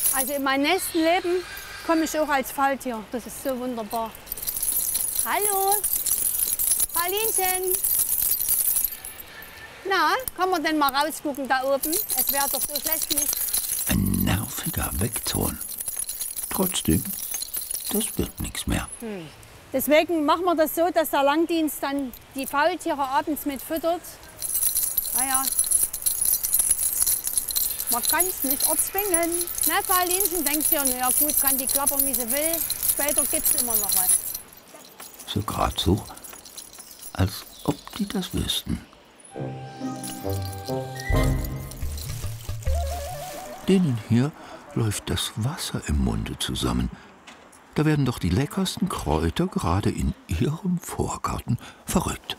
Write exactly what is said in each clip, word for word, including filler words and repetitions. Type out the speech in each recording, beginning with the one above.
Also in meinem nächsten Leben komme ich auch als Falltier. Das ist so wunderbar. Hallo, Paulinchen. Na, kann man denn mal rausgucken da oben? Es wäre doch so schlecht nicht. Ein nerviger Wegton. Trotzdem, das wird nichts mehr. Hm. Deswegen machen wir das so, dass der Langdienst dann die Faultiere abends mit füttert. Naja, man kann es nicht erzwingen. Ne, Paulinchen, denkst du, na ja gut, kann die klappern, wie sie will. Später gibt es immer noch was. So gerade so, als ob die das wüssten. Denen hier läuft das Wasser im Munde zusammen. Da werden doch die leckersten Kräuter gerade in ihrem Vorgarten verrückt.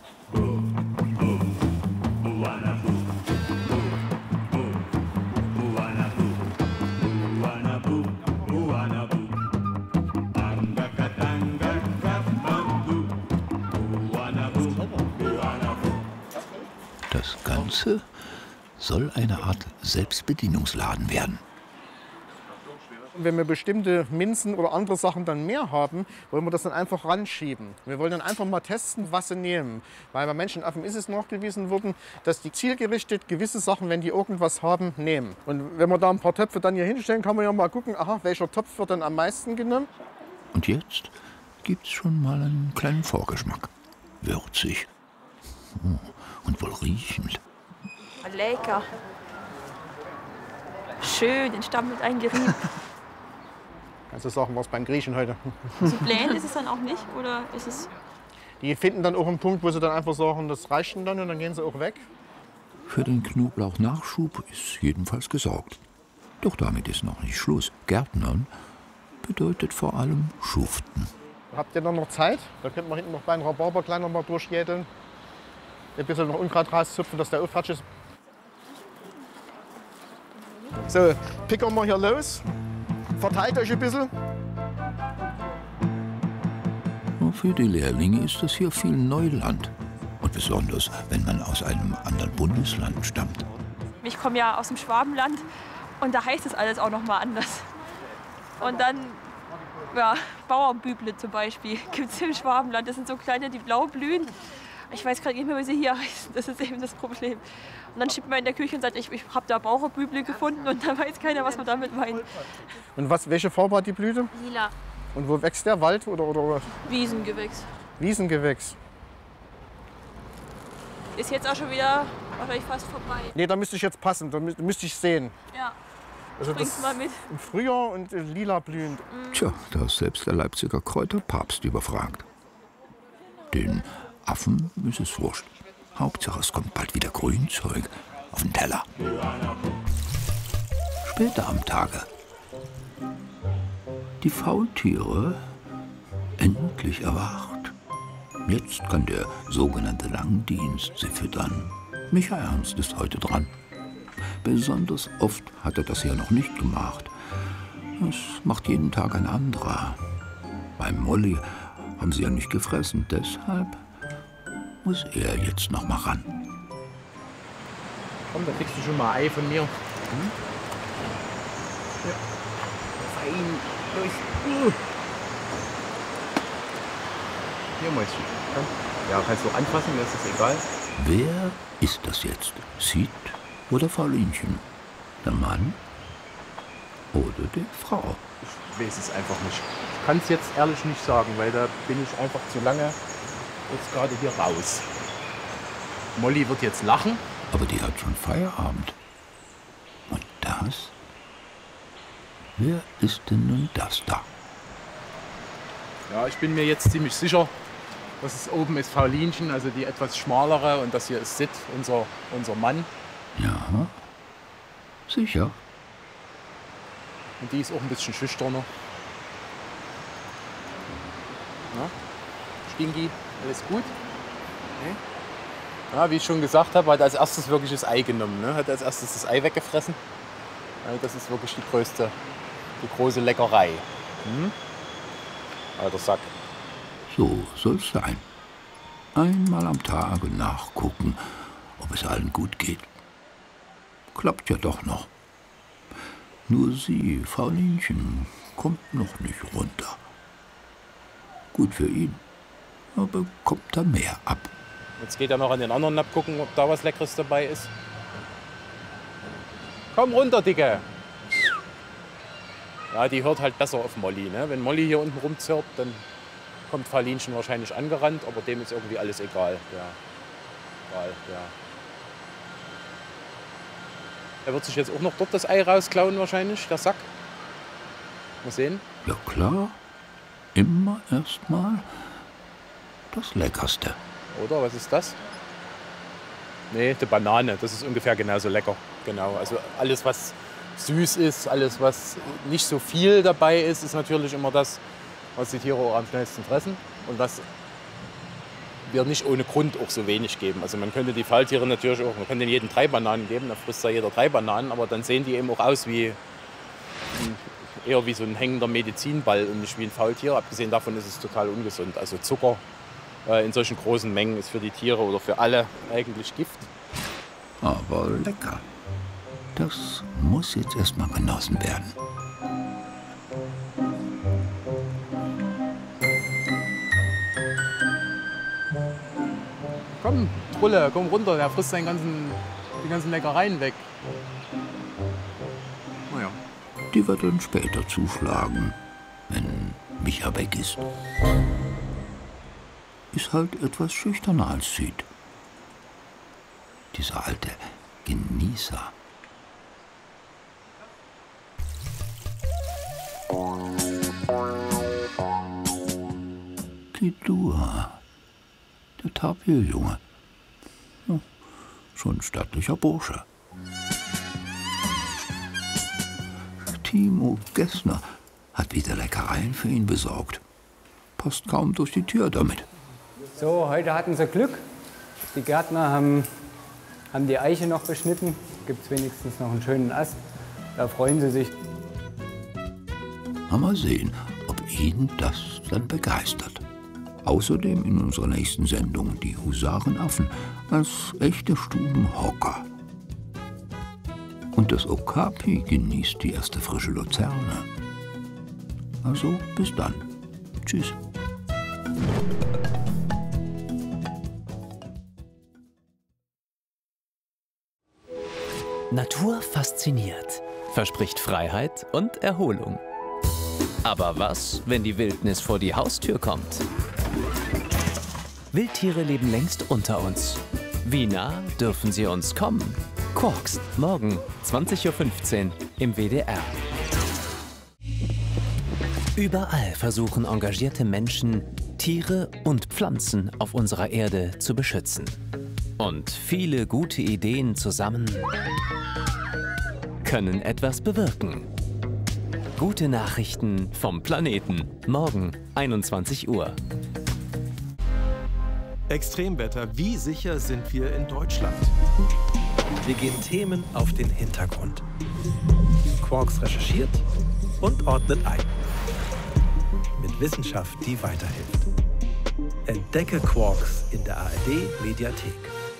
Das Ganze soll eine Art Selbstbedienungsladen werden. Wenn wir bestimmte Minzen oder andere Sachen dann mehr haben, wollen wir das dann einfach ranschieben. Wir wollen dann einfach mal testen, was sie nehmen. Weil bei Menschenaffen ist es nachgewiesen worden, dass die zielgerichtet gewisse Sachen, wenn die irgendwas haben, nehmen. Und wenn wir da ein paar Töpfe dann hier hinstellen, kann man ja mal gucken, aha, welcher Topf wird dann am meisten genommen. Und jetzt gibt's schon mal einen kleinen Vorgeschmack. Würzig. Oh, und wohl riechend. Lecker. Schön, den Stamm mit eingerieben. Kannst du sagen, was beim Griechen heute? So blähend ist es dann auch nicht, oder ist es? Die finden dann auch einen Punkt, wo sie dann einfach sagen, das reicht dann und dann gehen sie auch weg. Für den Knoblauchnachschub ist jedenfalls gesorgt. Doch damit ist noch nicht Schluss. Gärtnern bedeutet vor allem Schuften. Habt ihr dann noch Zeit? Da könnt man hinten noch bei einem Rhabarber kleiner mal durchjädeln. Ein bisschen noch Unkraut rauszupfen, dass der auffatsch ist. So, pickern wir hier los. Verteilt euch ein bisschen. Für die Lehrlinge ist das hier viel Neuland. Und besonders, wenn man aus einem anderen Bundesland stammt. Ich komme ja aus dem Schwabenland und da heißt es alles auch noch mal anders. Und dann, ja, Bauernbüble zum Beispiel gibt es im Schwabenland. Das sind so kleine, die blau blühen. Ich weiß gerade nicht mehr, wie sie hier heißen. Das ist eben das Problem. Und dann steht man in der Küche und sagt, ich, ich habe da Bauernbüble gefunden und dann weiß keiner, was man damit meint. Und was, welche Farbe hat die Blüte? Lila. Und wo wächst der? Wald oder, oder? Wiesengewächs. Wiesengewächs. Ist jetzt auch schon wieder wahrscheinlich fast vorbei. Nee, da müsste ich jetzt passen, da mü müsste ich sehen. Ja. Also Bring's das mal mit. Im Frühjahr und lila blühend. Mhm. Tja, da ist selbst der Leipziger Kräuterpapst überfragt. Den Affen ist es wurscht. Hauptsache, es kommt bald wieder Grünzeug auf den Teller. Später am Tage. Die Faultiere endlich erwacht. Jetzt kann der sogenannte Langdienst sie füttern. Micha Ernst ist heute dran. Besonders oft hat er das ja noch nicht gemacht. Das macht jeden Tag ein anderer. Bei Molly haben sie ja nicht gefressen, deshalb muss er jetzt noch mal ran. Komm, da kriegst du schon mal Ei von mir. Hm? Ja. Fein. Los. Uh. Hier, Mäuschen. Komm. Ja, kannst du anfassen, mir ist das egal. Wer ist das jetzt? Sid oder Paulinchen? Der Mann oder die Frau? Ich weiß es einfach nicht. Ich kann es jetzt ehrlich nicht sagen, weil da bin ich einfach zu lange jetzt gerade hier raus. Molly wird jetzt lachen. Aber die hat schon Feierabend. Und das? Wer ist denn nun das da? Ja, ich bin mir jetzt ziemlich sicher, dass es oben ist Paulinchen, also die etwas schmalere, und das hier ist Sid, unser, unser Mann. Ja, sicher. Und die ist auch ein bisschen schüchterner. Na? Stinky, alles gut? Okay. Ja, wie ich schon gesagt habe, hat als erstes wirklich das Ei genommen. Ne? Hat als erstes das Ei weggefressen. Also das ist wirklich die größte, die große Leckerei. Hm? Alter Sack. So soll's sein. Einmal am Tage nachgucken, ob es allen gut geht. Klappt ja doch noch. Nur sie, Fraulinchen, kommt noch nicht runter. Gut für ihn, aber kommt da mehr ab. Jetzt geht er noch an den anderen Napf gucken, ob da was Leckeres dabei ist. Komm runter, Dicke! Ja, die hört halt besser auf Molly. Ne? Wenn Molly hier unten rumzirpt, dann kommt Fraulinchen wahrscheinlich angerannt, aber dem ist irgendwie alles egal. Ja. Egal, ja. Er wird sich jetzt auch noch dort das Ei rausklauen wahrscheinlich, der Sack. Mal sehen. Ja klar, immer erstmal das Leckerste. Oder, was ist das? Nee, die Banane, das ist ungefähr genauso lecker. Genau, also alles, was süß ist, alles, was nicht so viel dabei ist, ist natürlich immer das, was die Tiere auch am schnellsten fressen. Und was wir nicht ohne Grund auch so wenig geben. Also man könnte die Faultiere natürlich auch, man könnte jedem drei Bananen geben, dann frisst da jeder drei Bananen, aber dann sehen die eben auch aus wie, eher wie so ein hängender Medizinball und nicht wie ein Faultier. Abgesehen davon ist es total ungesund. Also Zucker äh, in solchen großen Mengen ist für die Tiere oder für alle eigentlich Gift. Aber lecker. Das muss jetzt erstmal genossen werden. Komm, Trulle, komm runter, der frisst seinen ganzen, die ganzen Leckereien weg. Naja. Die wird dann später zuschlagen, wenn Micha weg ist. Ist halt etwas schüchterner als Süd. Dieser alte Genießer. Kidua, der Tapirjunge. Ja, schon ein stattlicher Bursche. Timo Gessner hat wieder Leckereien für ihn besorgt. Passt kaum durch die Tür damit. So, heute hatten sie Glück. Die Gärtner haben, haben die Eiche noch beschnitten. Gibt es wenigstens noch einen schönen Ast. Da freuen sie sich. Mal sehen, ob ihn das dann begeistert. Außerdem in unserer nächsten Sendung die Husarenaffen als echte Stubenhocker. Und das Okapi genießt die erste frische Luzerne. Also bis dann. Tschüss. Natur fasziniert, verspricht Freiheit und Erholung. Aber was, wenn die Wildnis vor die Haustür kommt? Wildtiere leben längst unter uns. Wie nah dürfen sie uns kommen? Quarks, morgen zwanzig Uhr fünfzehn im W D R. Überall versuchen engagierte Menschen, Tiere und Pflanzen auf unserer Erde zu beschützen. Und viele gute Ideen zusammen können etwas bewirken. Gute Nachrichten vom Planeten. Morgen einundzwanzig Uhr. Extremwetter. Wie sicher sind wir in Deutschland? Wir gehen Themen auf den Hintergrund. Quarks recherchiert und ordnet ein. Mit Wissenschaft, die weiterhilft. Entdecke Quarks in der A R D-Mediathek.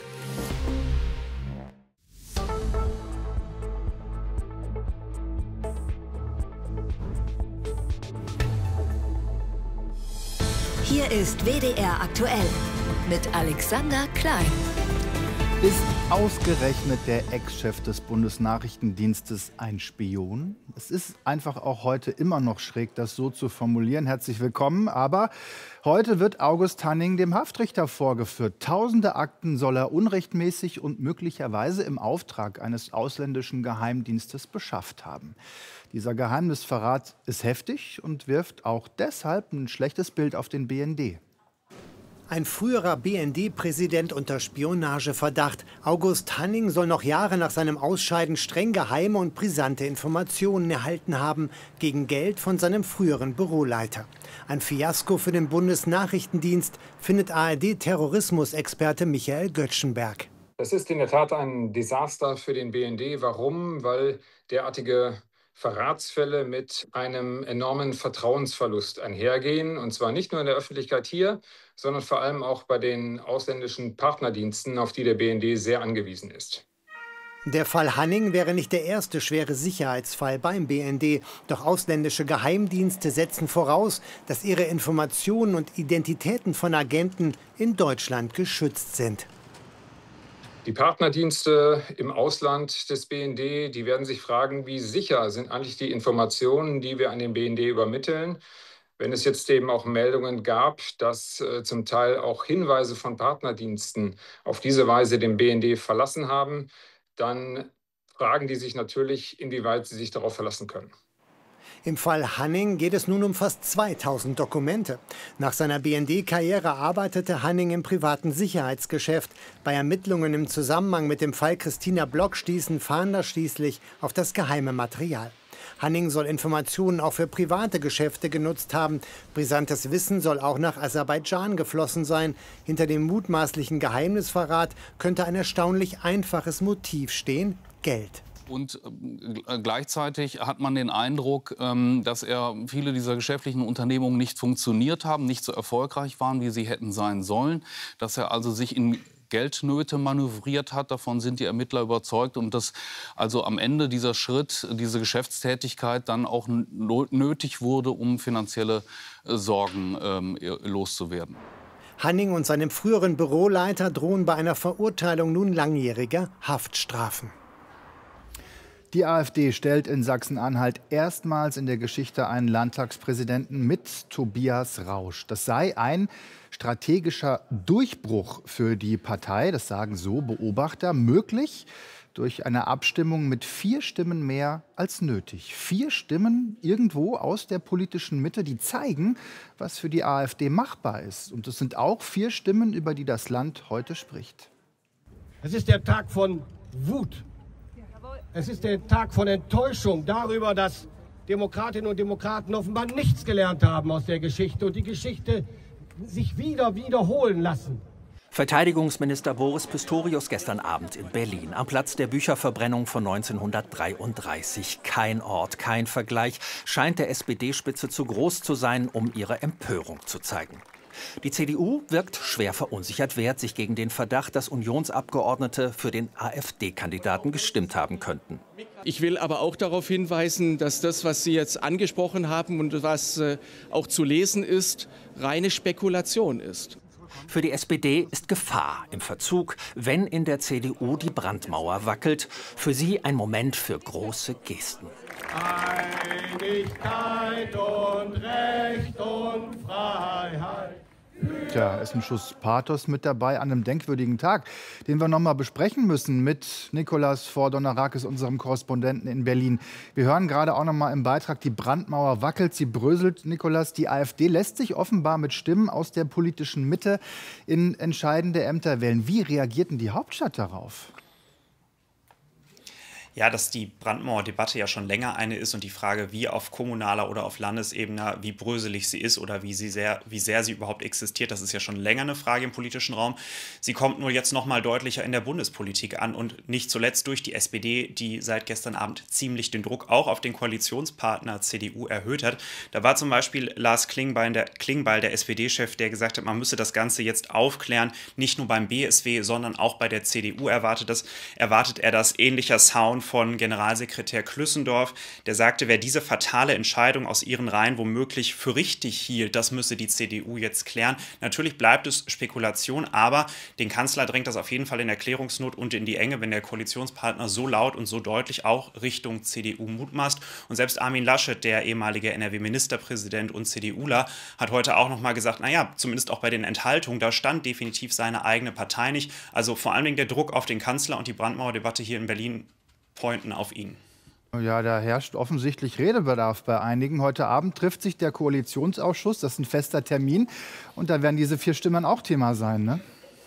Hier ist W D R aktuell mit Alexander Klein. Ist ausgerechnet der Ex-Chef des Bundesnachrichtendienstes ein Spion? Es ist einfach auch heute immer noch schräg, das so zu formulieren. Herzlich willkommen. Aber heute wird August Hanning dem Haftrichter vorgeführt. Tausende Akten soll er unrechtmäßig und möglicherweise im Auftrag eines ausländischen Geheimdienstes beschafft haben. Dieser Geheimnisverrat ist heftig und wirft auch deshalb ein schlechtes Bild auf den B N D. Ein früherer B N D-Präsident unter Spionageverdacht. August Hanning soll noch Jahre nach seinem Ausscheiden streng geheime und brisante Informationen erhalten haben, gegen Geld von seinem früheren Büroleiter. Ein Fiasko für den Bundesnachrichtendienst, findet A R D-Terrorismusexperte Michael Göttschenberg. Es ist in der Tat ein Desaster für den B N D. Warum? Weil derartige Verratsfälle mit einem enormen Vertrauensverlust einhergehen. Und zwar nicht nur in der Öffentlichkeit hier, sondern vor allem auch bei den ausländischen Partnerdiensten, auf die der B N D sehr angewiesen ist. Der Fall Hanning wäre nicht der erste schwere Sicherheitsfall beim B N D. Doch ausländische Geheimdienste setzen voraus, dass ihre Informationen und Identitäten von Agenten in Deutschland geschützt sind. Die Partnerdienste im Ausland des B N D, die werden sich fragen, wie sicher sind eigentlich die Informationen, die wir an den B N D übermitteln. Wenn es jetzt eben auch Meldungen gab, dass äh, zum Teil auch Hinweise von Partnerdiensten auf diese Weise den B N D verlassen haben, dann fragen die sich natürlich, inwieweit sie sich darauf verlassen können. Im Fall Hanning geht es nun um fast zweitausend Dokumente. Nach seiner B N D-Karriere arbeitete Hanning im privaten Sicherheitsgeschäft. Bei Ermittlungen im Zusammenhang mit dem Fall Christina Block stießen Fahnder schließlich auf das geheime Material. Hanning soll Informationen auch für private Geschäfte genutzt haben. Brisantes Wissen soll auch nach Aserbaidschan geflossen sein. Hinter dem mutmaßlichen Geheimnisverrat könnte ein erstaunlich einfaches Motiv stehen: Geld. Und äh, gleichzeitig hat man den Eindruck, ähm, dass er viele dieser geschäftlichen Unternehmungen nicht funktioniert haben, nicht so erfolgreich waren, wie sie hätten sein sollen. Dass er also sich in Geldnöte manövriert hat. Davon sind die Ermittler überzeugt. Und dass also am Ende dieser Schritt, diese Geschäftstätigkeit dann auch nötig wurde, um finanzielle äh, Sorgen ähm, loszuwerden. Hanning und seinem früheren Büroleiter drohen bei einer Verurteilung nun langjähriger Haftstrafen. Die AfD stellt in Sachsen-Anhalt erstmals in der Geschichte einen Landtagspräsidenten mit Tobias Rausch. Das sei ein strategischer Durchbruch für die Partei, das sagen so Beobachter, möglich durch eine Abstimmung mit vier Stimmen mehr als nötig. Vier Stimmen irgendwo aus der politischen Mitte, die zeigen, was für die AfD machbar ist. Und es sind auch vier Stimmen, über die das Land heute spricht. Es ist der Tag von Wut. Es ist der Tag von Enttäuschung darüber, dass Demokratinnen und Demokraten offenbar nichts gelernt haben aus der Geschichte und die Geschichte sich wieder wiederholen lassen. Verteidigungsminister Boris Pistorius gestern Abend in Berlin am Platz der Bücherverbrennung von neunzehnhundertdreiunddreißig. Kein Ort, kein Vergleich, scheint der S P D-Spitze zu groß zu sein, um ihre Empörung zu zeigen. Die C D U wirkt schwer verunsichert, wehrt sich gegen den Verdacht, dass Unionsabgeordnete für den AfD-Kandidaten gestimmt haben könnten. Ich will aber auch darauf hinweisen, dass das, was Sie jetzt angesprochen haben und was äh, auch zu lesen ist, reine Spekulation ist. Für die S P D ist Gefahr im Verzug, wenn in der C D U die Brandmauer wackelt. Für sie ein Moment für große Gesten. Einigkeit und Recht und Freiheit. Tja, ist ein Schuss Pathos mit dabei an einem denkwürdigen Tag, den wir noch mal besprechen müssen mit Nikolas Fordonarakis, unserem Korrespondenten in Berlin. Wir hören gerade auch noch mal im Beitrag, die Brandmauer wackelt, sie bröselt, Nikolas. Die AfD lässt sich offenbar mit Stimmen aus der politischen Mitte in entscheidende Ämter wählen. Wie reagierten die Hauptstadt darauf? Ja, dass die Brandmauerdebatte ja schon länger eine ist und die Frage, wie auf kommunaler oder auf Landesebene, wie bröselig sie ist oder wie, sie sehr, wie sehr sie überhaupt existiert, das ist ja schon länger eine Frage im politischen Raum. Sie kommt nur jetzt noch mal deutlicher in der Bundespolitik an und nicht zuletzt durch die S P D, die seit gestern Abend ziemlich den Druck auch auf den Koalitionspartner C D U erhöht hat. Da war zum Beispiel Lars Klingbeil, der, Klingbeil, der S P D-Chef, der gesagt hat, man müsse das Ganze jetzt aufklären, nicht nur beim B S W, sondern auch bei der C D U erwartet, das, erwartet er das. Ähnlicher Sound von Generalsekretär Klüssendorf, der sagte, wer diese fatale Entscheidung aus ihren Reihen womöglich für richtig hielt, das müsse die C D U jetzt klären. Natürlich bleibt es Spekulation, aber den Kanzler drängt das auf jeden Fall in Erklärungsnot und in die Enge, wenn der Koalitionspartner so laut und so deutlich auch Richtung C D U mutmaßt. Und selbst Armin Laschet, der ehemalige N R W-Ministerpräsident und CDUler, hat heute auch noch mal gesagt, naja, zumindest auch bei den Enthaltungen, da stand definitiv seine eigene Partei nicht. Also vor allen Dingen der Druck auf den Kanzler und die Brandmauerdebatte hier in Berlin pointen auf ihn. Ja, da herrscht offensichtlich Redebedarf bei einigen. Heute Abend trifft sich der Koalitionsausschuss, das ist ein fester Termin. Und da werden diese vier Stimmen auch Thema sein, ne?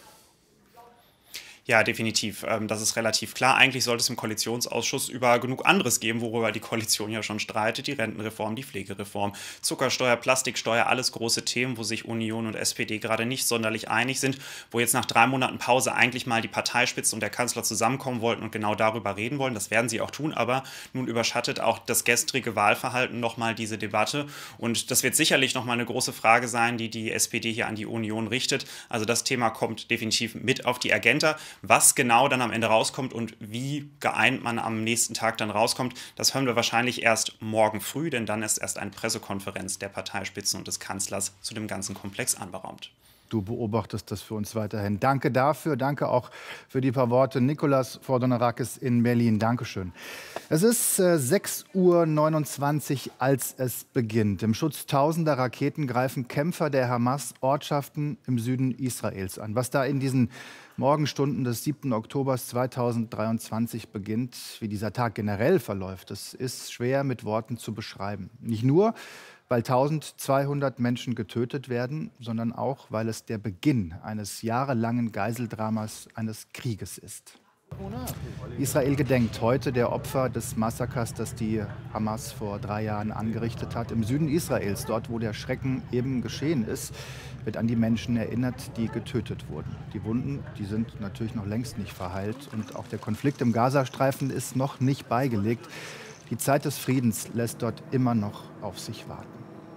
Ja, definitiv. Das ist relativ klar. Eigentlich sollte es im Koalitionsausschuss über genug anderes geben, worüber die Koalition ja schon streitet. Die Rentenreform, die Pflegereform, Zuckersteuer, Plastiksteuer, alles große Themen, wo sich Union und S P D gerade nicht sonderlich einig sind, wo jetzt nach drei Monaten Pause eigentlich mal die Parteispitze und der Kanzler zusammenkommen wollten und genau darüber reden wollen. Das werden sie auch tun, aber nun überschattet auch das gestrige Wahlverhalten nochmal diese Debatte. Und das wird sicherlich nochmal eine große Frage sein, die die S P D hier an die Union richtet. Also das Thema kommt definitiv mit auf die Agenda. Was genau dann am Ende rauskommt und wie geeint man am nächsten Tag dann rauskommt, das hören wir wahrscheinlich erst morgen früh, denn dann ist erst eine Pressekonferenz der Parteispitzen und des Kanzlers zu dem ganzen Komplex anberaumt. Du beobachtest das für uns weiterhin. Danke dafür. Danke auch für die paar Worte. Nikolas Fordonarakis in Berlin. Dankeschön. Es ist äh, sechs Uhr neunundzwanzig, als es beginnt. Im Schutz tausender Raketen greifen Kämpfer der Hamas Ortschaften im Süden Israels an. Was da in diesen Morgenstunden des siebten Oktober zweitausenddreiundzwanzig beginnt, wie dieser Tag generell verläuft, das ist schwer mit Worten zu beschreiben. Nicht nur, weil eintausendzweihundert Menschen getötet werden, sondern auch, weil es der Beginn eines jahrelangen Geiseldramas eines Krieges ist. Israel gedenkt heute der Opfer des Massakers, das die Hamas vor drei Jahren angerichtet hat. Im Süden Israels, dort wo der Schrecken eben geschehen ist, wird an die Menschen erinnert, die getötet wurden. Die Wunden, die sind natürlich noch längst nicht verheilt. Und auch der Konflikt im Gazastreifen ist noch nicht beigelegt. Die Zeit des Friedens lässt dort immer noch auf sich warten.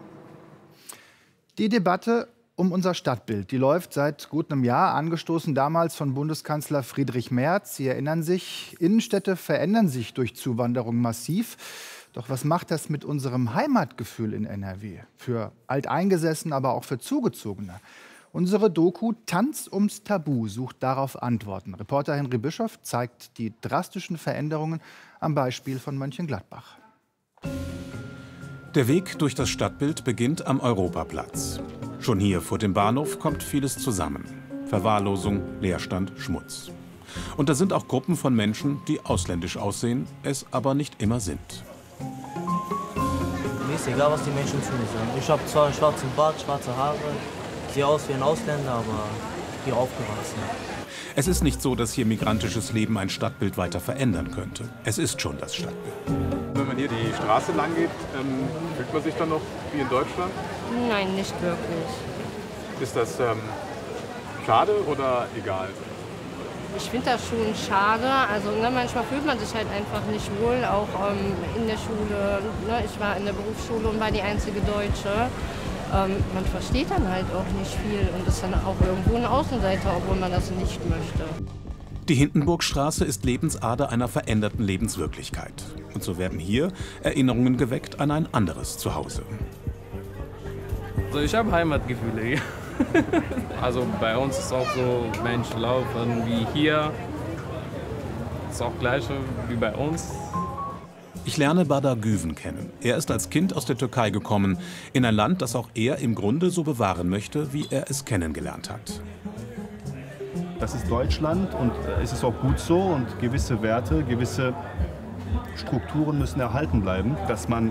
Die Debatte um unser Stadtbild, die läuft seit gut einem Jahr, angestoßen damals von Bundeskanzler Friedrich Merz. Sie erinnern sich, Innenstädte verändern sich durch Zuwanderung massiv. Doch was macht das mit unserem Heimatgefühl in N R W? Für Alteingesessene, aber auch für Zugezogene. Unsere Doku Tanz ums Tabu sucht darauf Antworten. Reporter Henry Bischoff zeigt die drastischen Veränderungen am Beispiel von Mönchengladbach. Der Weg durch das Stadtbild beginnt am Europaplatz. Schon hier vor dem Bahnhof kommt vieles zusammen. Verwahrlosung, Leerstand, Schmutz. Und da sind auch Gruppen von Menschen, die ausländisch aussehen, es aber nicht immer sind. Mir ist egal, was die Menschen zu mir sagen. Ich habe zwar einen schwarzen Bart, schwarze Haare, sehe aus wie ein Ausländer, aber hier aufgewachsen. Es ist nicht so, dass hier migrantisches Leben ein Stadtbild weiter verändern könnte. Es ist schon das Stadtbild. Wenn man hier die Straße lang geht, ähm, fühlt man sich dann noch wie in Deutschland? Nein, nicht wirklich. Ist das ähm, schade oder egal? Ich finde das schon schade. Also ne, manchmal fühlt man sich halt einfach nicht wohl, auch ähm, in der Schule. Ne? Ich war in der Berufsschule und war die einzige Deutsche. Ähm, man versteht dann halt auch nicht viel und ist dann auch irgendwo ein Außenseiter, obwohl man das nicht möchte. Die Hindenburgstraße ist Lebensader einer veränderten Lebenswirklichkeit. Und so werden hier Erinnerungen geweckt an ein anderes Zuhause. Also ich habe Heimatgefühle hier. Also bei uns ist auch so, Menschen laufen wie hier. Ist auch gleich wie bei uns. Ich lerne Badar Güven kennen. Er ist als Kind aus der Türkei gekommen, in ein Land, das auch er im Grunde so bewahren möchte, wie er es kennengelernt hat. Das ist Deutschland und es ist auch gut so und gewisse Werte, gewisse Strukturen müssen erhalten bleiben, dass man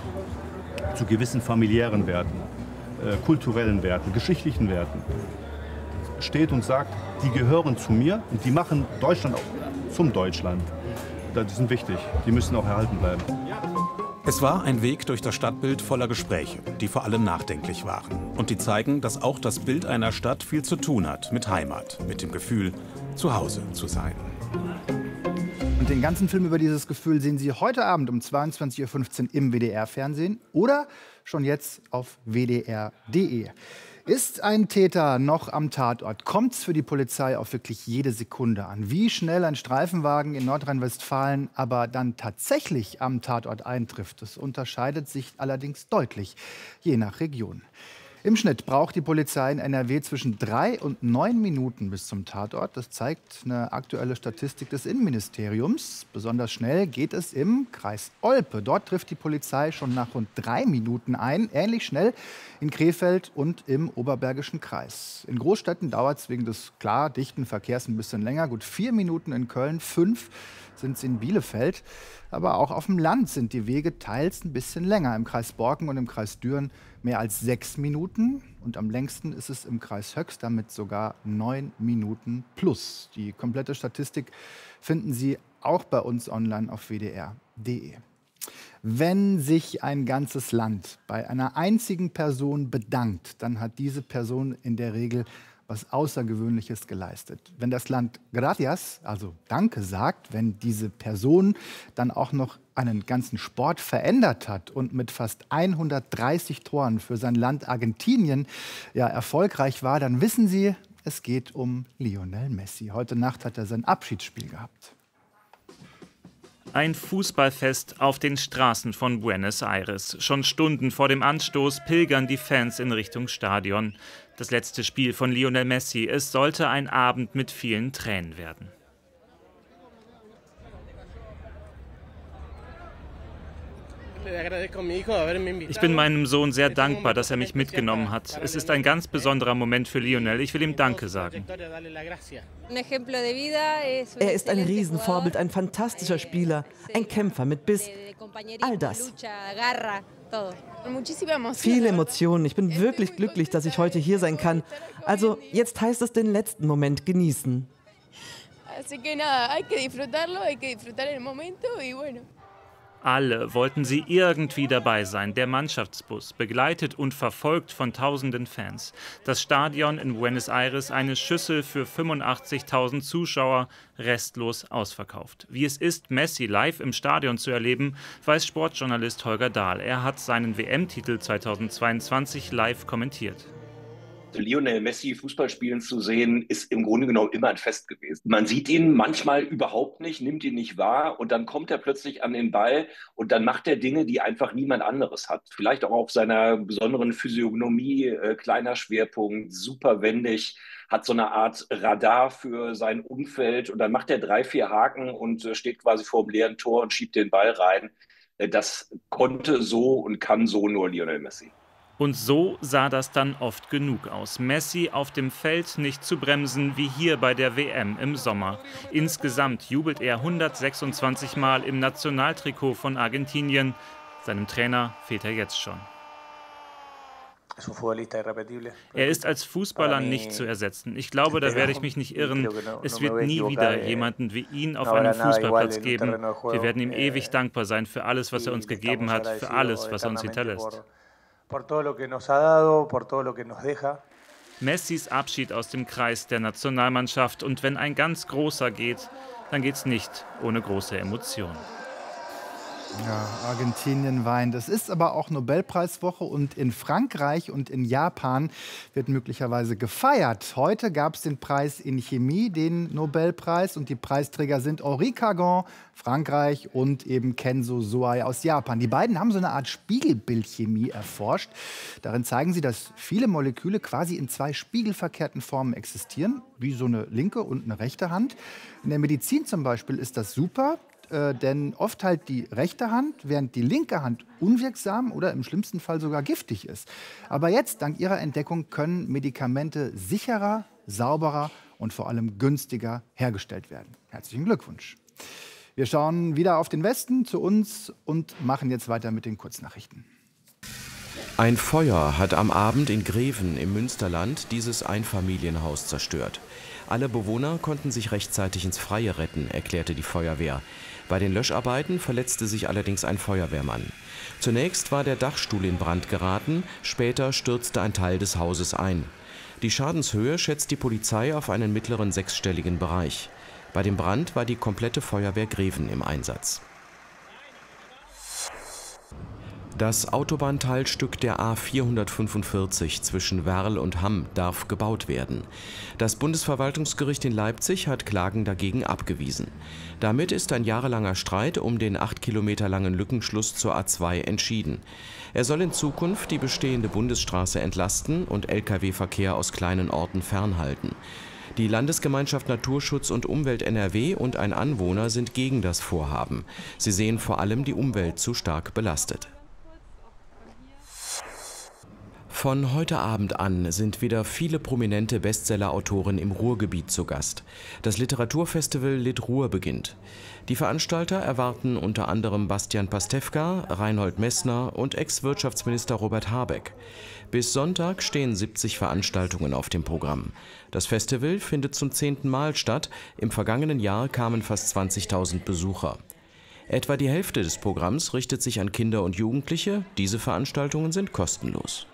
zu gewissen familiären Werten, äh, kulturellen Werten, geschichtlichen Werten steht und sagt, die gehören zu mir und die machen Deutschland auch zum Deutschland. Die sind wichtig, die müssen auch erhalten bleiben. Es war ein Weg durch das Stadtbild voller Gespräche, die vor allem nachdenklich waren. Und die zeigen, dass auch das Bild einer Stadt viel zu tun hat mit Heimat, mit dem Gefühl, zu Hause zu sein. Und den ganzen Film über dieses Gefühl sehen Sie heute Abend um zweiundzwanzig Uhr fünfzehn im W D R-Fernsehen oder schon jetzt auf w d r punkt d e. Ist ein Täter noch am Tatort? Kommt es für die Polizei auf wirklich jede Sekunde an? Wie schnell ein Streifenwagen in Nordrhein-Westfalen aber dann tatsächlich am Tatort eintrifft, das unterscheidet sich allerdings deutlich, je nach Region. Im Schnitt braucht die Polizei in N R W zwischen drei und neun Minuten bis zum Tatort. Das zeigt eine aktuelle Statistik des Innenministeriums. Besonders schnell geht es im Kreis Olpe. Dort trifft die Polizei schon nach rund drei Minuten ein. Ähnlich schnell in Krefeld und im Oberbergischen Kreis. In Großstädten dauert es wegen des klar dichten Verkehrs ein bisschen länger. Gut vier Minuten in Köln, fünf sind es in Bielefeld. Aber auch auf dem Land sind die Wege teils ein bisschen länger. Im Kreis Borken und im Kreis Düren mehr als sechs Minuten. Und am längsten ist es im Kreis Höxter mit sogar neun Minuten plus. Die komplette Statistik finden Sie auch bei uns online auf w d r punkt d e. Wenn sich ein ganzes Land bei einer einzigen Person bedankt, dann hat diese Person in der Regel was Außergewöhnliches geleistet. Wenn das Land Gracias, also Danke sagt, wenn diese Person dann auch noch einen ganzen Sport verändert hat und mit fast hundertdreißig Toren für sein Land Argentinien ja, erfolgreich war, dann wissen Sie, Es geht um Lionel Messi. Heute Nacht hat er sein Abschiedsspiel gehabt. Ein Fußballfest auf den Straßen von Buenos Aires. Schon Stunden vor dem Anstoß pilgern die Fans in Richtung Stadion. Das letzte Spiel von Lionel Messi. Es sollte ein Abend mit vielen Tränen werden. Ich bin meinem Sohn sehr dankbar, dass er mich mitgenommen hat. Es ist ein ganz besonderer Moment für Lionel. Ich will ihm Danke sagen. Er ist ein Riesenvorbild, ein fantastischer Spieler, ein Kämpfer mit Biss. All das. Viele Emotionen. Ich bin wirklich glücklich, dass ich heute hier sein kann. Also, jetzt heißt es den letzten Moment genießen. Alle wollten sie irgendwie dabei sein. Der Mannschaftsbus, begleitet und verfolgt von tausenden Fans. Das Stadion in Buenos Aires, eine Schüssel für fünfundachtzigtausend Zuschauer, restlos ausverkauft. Wie es ist, Messi live im Stadion zu erleben, weiß Sportjournalist Holger Dahl. Er hat seinen W M-Titel zweitausendzweiundzwanzig live kommentiert. Lionel Messi Fußball spielen zu sehen, ist im Grunde genommen immer ein Fest gewesen. Man sieht ihn manchmal überhaupt nicht, nimmt ihn nicht wahr und dann kommt er plötzlich an den Ball und dann macht er Dinge, die einfach niemand anderes hat. Vielleicht auch auf seiner besonderen Physiognomie, äh, kleiner Schwerpunkt, super wendig, hat so eine Art Radar für sein Umfeld und dann macht er drei, vier Haken und äh, steht quasi vor dem leeren Tor und schiebt den Ball rein. Äh, das konnte so und kann so nur Lionel Messi. Und so sah das dann oft genug aus. Messi auf dem Feld nicht zu bremsen, wie hier bei der W M im Sommer. Insgesamt jubelt er hundertsechsundzwanzig Mal im Nationaltrikot von Argentinien. Seinem Trainer fehlt er jetzt schon. Er ist als Fußballer nicht zu ersetzen. Ich glaube, da werde ich mich nicht irren. Es wird nie wieder jemanden wie ihn auf einem Fußballplatz geben. Wir werden ihm ewig dankbar sein für alles, was er uns gegeben hat, für alles, was er uns hinterlässt. Messis Abschied aus dem Kreis der Nationalmannschaft. Und wenn ein ganz großer geht, dann geht's nicht ohne große Emotionen. Ja, Argentinien weint. Es ist aber auch Nobelpreiswoche und in Frankreich und in Japan wird möglicherweise gefeiert. Heute gab es den Preis in Chemie, den Nobelpreis, und die Preisträger sind Henri Cagon, Frankreich, und eben Kenzo Soai aus Japan. Die beiden haben so eine Art Spiegelbildchemie erforscht. Darin zeigen sie, dass viele Moleküle quasi in zwei spiegelverkehrten Formen existieren, wie so eine linke und eine rechte Hand. In der Medizin zum Beispiel ist das super. Äh, denn oft halt die rechte Hand, während die linke Hand unwirksam oder im schlimmsten Fall sogar giftig ist. Aber jetzt, dank ihrer Entdeckung, können Medikamente sicherer, sauberer und vor allem günstiger hergestellt werden. Herzlichen Glückwunsch. Wir schauen wieder auf den Westen, zu uns, und machen jetzt weiter mit den Kurznachrichten. Ein Feuer hat am Abend in Greven im Münsterland dieses Einfamilienhaus zerstört. Alle Bewohner konnten sich rechtzeitig ins Freie retten, erklärte die Feuerwehr. Bei den Löscharbeiten verletzte sich allerdings ein Feuerwehrmann. Zunächst war der Dachstuhl in Brand geraten, später stürzte ein Teil des Hauses ein. Die Schadenshöhe schätzt die Polizei auf einen mittleren sechsstelligen Bereich. Bei dem Brand war die komplette Feuerwehr Greven im Einsatz. Das Autobahnteilstück der A vierhundertfünfundvierzig zwischen Werl und Hamm darf gebaut werden. Das Bundesverwaltungsgericht in Leipzig hat Klagen dagegen abgewiesen. Damit ist ein jahrelanger Streit um den acht Kilometer langen Lückenschluss zur A zwei entschieden. Er soll in Zukunft die bestehende Bundesstraße entlasten und L K W-Verkehr aus kleinen Orten fernhalten. Die Landesgemeinschaft Naturschutz und Umwelt N R W und ein Anwohner sind gegen das Vorhaben. Sie sehen vor allem die Umwelt zu stark belastet. Von heute Abend an sind wieder viele prominente Bestseller-Autoren im Ruhrgebiet zu Gast. Das Literaturfestival Lit-Ruhr beginnt. Die Veranstalter erwarten unter anderem Bastian Pastewka, Reinhold Messner und Ex-Wirtschaftsminister Robert Habeck. Bis Sonntag stehen siebzig Veranstaltungen auf dem Programm. Das Festival findet zum zehnten Mal statt. Im vergangenen Jahr kamen fast zwanzigtausend Besucher. Etwa die Hälfte des Programms richtet sich an Kinder und Jugendliche. Diese Veranstaltungen sind kostenlos.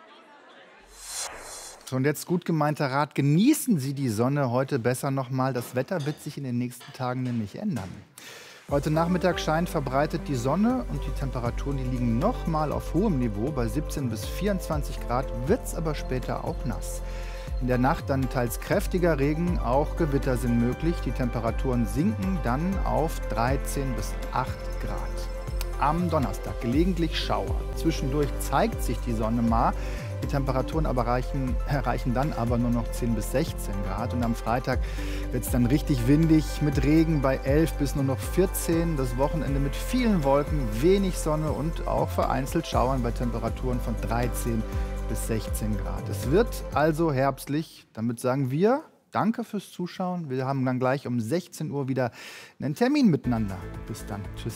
Und jetzt gut gemeinter Rat: Genießen Sie die Sonne heute besser noch mal. Das Wetter wird sich in den nächsten Tagen nämlich ändern. Heute Nachmittag scheint verbreitet die Sonne und die Temperaturen, die liegen noch mal auf hohem Niveau. Bei siebzehn bis vierundzwanzig Grad wird es aber später auch nass. In der Nacht dann teils kräftiger Regen, auch Gewitter sind möglich. Die Temperaturen sinken dann auf dreizehn bis acht Grad. Am Donnerstag gelegentlich Schauer. Zwischendurch zeigt sich die Sonne mal. Die Temperaturen aber erreichen, erreichen dann aber nur noch zehn bis sechzehn Grad. Und am Freitag wird es dann richtig windig mit Regen bei elf bis nur noch vierzehn. Das Wochenende mit vielen Wolken, wenig Sonne und auch vereinzelt Schauern bei Temperaturen von dreizehn bis sechzehn Grad. Es wird also herbstlich. Damit sagen wir danke fürs Zuschauen. Wir haben dann gleich um sechzehn Uhr wieder einen Termin miteinander. Bis dann. Tschüss.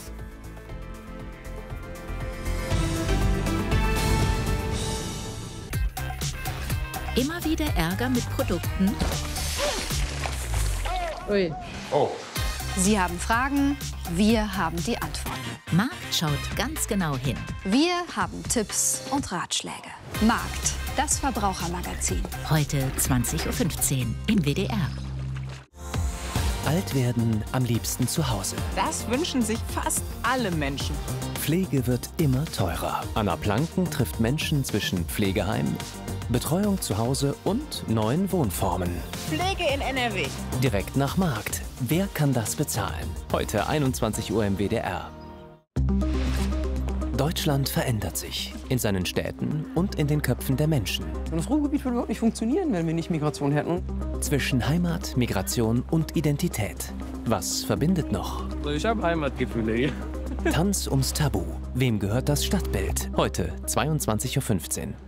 Immer wieder Ärger mit Produkten? Ui. Oh. Sie haben Fragen, wir haben die Antworten. Markt schaut ganz genau hin. Wir haben Tipps und Ratschläge. Markt, das Verbrauchermagazin. Heute zwanzig Uhr fünfzehn im W D R. Alt werden am liebsten zu Hause. Das wünschen sich fast alle Menschen. Pflege wird immer teurer. Anna Planken trifft Menschen zwischen Pflegeheim, Betreuung zu Hause und neuen Wohnformen. Pflege in N R W. Direkt nach Markt. Wer kann das bezahlen? Heute einundzwanzig Uhr im W D R. Deutschland verändert sich. In seinen Städten und in den Köpfen der Menschen. Das Ruhrgebiet würde überhaupt nicht funktionieren, wenn wir nicht Migration hätten. Zwischen Heimat, Migration und Identität. Was verbindet noch? Ich habe Heimatgefühle. Tanz ums Tabu. Wem gehört das Stadtbild? Heute zweiundzwanzig Uhr fünfzehn.